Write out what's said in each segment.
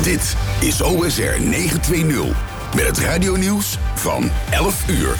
Dit is OSR 920 met het radionieuws van 11 uur.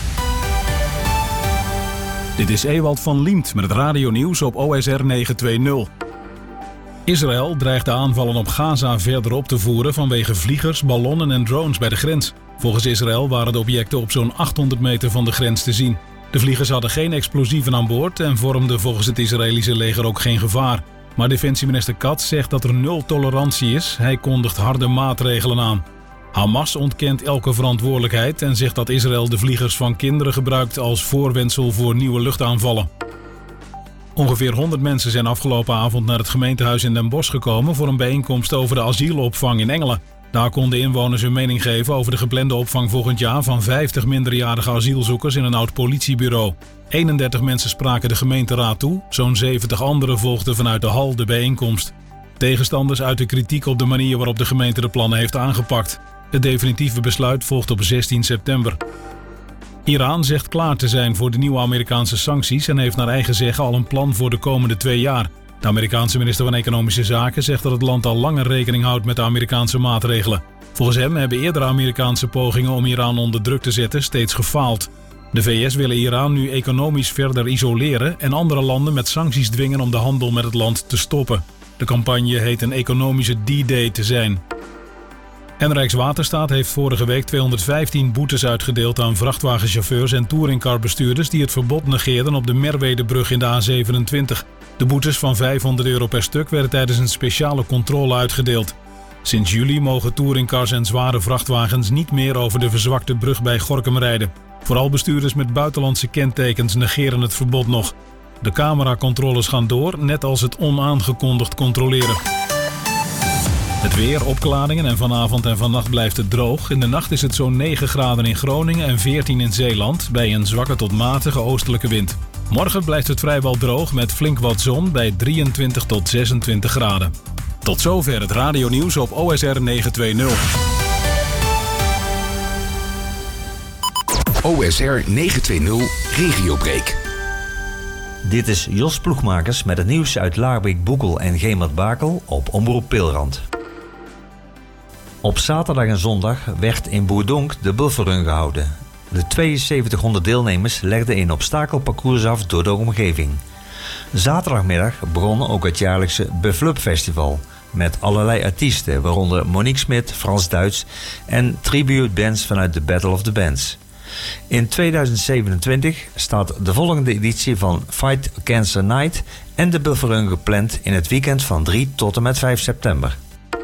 Dit is Ewald van Liemt met het radionieuws op OSR 920. Israël dreigt de aanvallen op Gaza verder op te voeren vanwege vliegers, ballonnen en drones bij de grens. Volgens Israël waren de objecten op zo'n 800 meter van de grens te zien. De vliegers hadden geen explosieven aan boord en vormden volgens het Israëlische leger ook geen gevaar. Maar defensieminister Katz zegt dat er 0 tolerantie is. Hij kondigt harde maatregelen aan. Hamas ontkent elke verantwoordelijkheid en zegt dat Israël de vliegers van kinderen gebruikt als voorwendsel voor nieuwe luchtaanvallen. Ongeveer 100 mensen zijn afgelopen avond naar het gemeentehuis in Den Bosch gekomen voor een bijeenkomst over de asielopvang in Engelen. Daar konden inwoners hun mening geven over de geplande opvang volgend jaar van 50 minderjarige asielzoekers in een oud politiebureau. 31 mensen spraken de gemeenteraad toe, zo'n 70 anderen volgden vanuit de hal de bijeenkomst. Tegenstanders uiten kritiek op de manier waarop de gemeente de plannen heeft aangepakt. Het definitieve besluit volgt op 16 september. Iran zegt klaar te zijn voor de nieuwe Amerikaanse sancties en heeft naar eigen zeggen al een plan voor de komende 2 jaar. De Amerikaanse minister van Economische Zaken zegt dat het land al langer rekening houdt met de Amerikaanse maatregelen. Volgens hem hebben eerdere Amerikaanse pogingen om Iran onder druk te zetten steeds gefaald. De VS willen Iran nu economisch verder isoleren en andere landen met sancties dwingen om de handel met het land te stoppen. De campagne heet een economische D-Day te zijn. En Rijkswaterstaat heeft vorige week 215 boetes uitgedeeld aan vrachtwagenchauffeurs en touringcarbestuurders die het verbod negeerden op de Merwedebrug in de A27. De boetes van €500 per stuk werden tijdens een speciale controle uitgedeeld. Sinds juli mogen touringcars en zware vrachtwagens niet meer over de verzwakte brug bij Gorinchem rijden. Vooral bestuurders met buitenlandse kentekens negeren het verbod nog. De cameracontroles gaan door, net als het onaangekondigd controleren. Het weer, opklaringen en vanavond en vannacht blijft het droog. In de nacht is het zo'n 9 graden in Groningen en 14 in Zeeland bij een zwakke tot matige oostelijke wind. Morgen blijft het vrijwel droog met flink wat zon bij 23 tot 26 graden. Tot zover het radionieuws op OSR 920. OSR 920 Regiobreak. Dit is Jos Ploegmakers met het nieuws uit Laarbeek, Boekel en Gemert-Bakel op Omroep Pilrand. Op zaterdag en zondag werd in Boerdonk de Bufferrun gehouden. De 7200 deelnemers legden een obstakelparcours af door de omgeving. Zaterdagmiddag begon ook het jaarlijkse Bufflup Festival met allerlei artiesten, waaronder Monique Smit, Frans Duits en tribute bands vanuit de Battle of the Bands. In 2027 staat de volgende editie van Fight Cancer Night en de Bufferrun gepland in het weekend van 3 tot en met 5 september.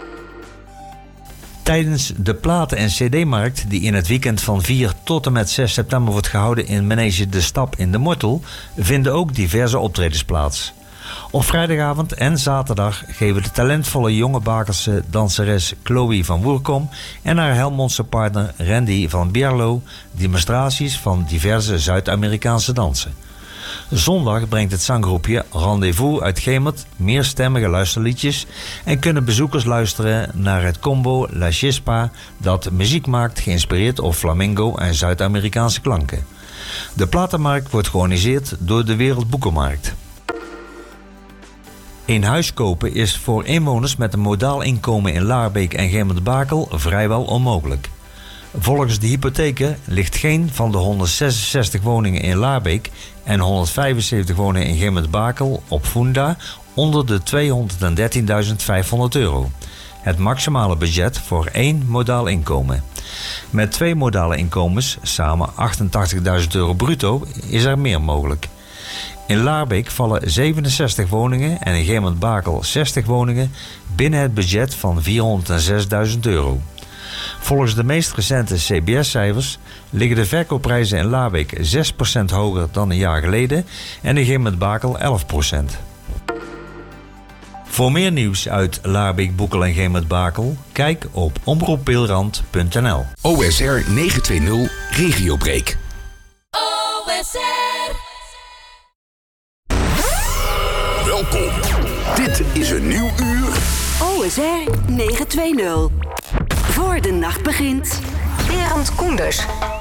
Tijdens de platen- en cd-markt die in het weekend van 4 tot en met 6 september wordt gehouden in Manege De Stap in de Mortel, vinden ook diverse optredens plaats. Op vrijdagavond en zaterdag geven de talentvolle jonge Bakelse danseres Chloe van Woerkom en haar Helmondse partner Randy van Bierlo demonstraties van diverse Zuid-Amerikaanse dansen. Zondag brengt het zanggroepje Rendezvous uit Gemert meerstemmige luisterliedjes en kunnen bezoekers luisteren naar het combo La Chispa dat muziek maakt geïnspireerd op flamenco en Zuid-Amerikaanse klanken. De platenmarkt wordt georganiseerd door de Wereldboekenmarkt. Een huis kopen is voor inwoners met een modaal inkomen in Laarbeek en Gemert-Bakel vrijwel onmogelijk. Volgens de hypotheken ligt geen van de 166 woningen in Laarbeek en 175 woningen in Gemert-Bakel op Funda onder de €213.500. Het maximale budget voor 1 modaal inkomen. Met 2 modale inkomens, samen €88.000 bruto, is er meer mogelijk. In Laarbeek vallen 67 woningen en in Gemert-Bakel 60 woningen binnen het budget van €406.000. Volgens de meest recente CBS-cijfers liggen de verkoopprijzen in Laarbeek 6% hoger dan een jaar geleden en in Gemert-Bakel 11%. Voor meer nieuws uit Laarbeek, Boekel en Gemert-Bakel, kijk op omroeppilrand.nl. OSR 920 Regiobreak. OSR. Welkom. Dit is een nieuw uur. OSR 920. Voor de nacht begint. Berend Koenders.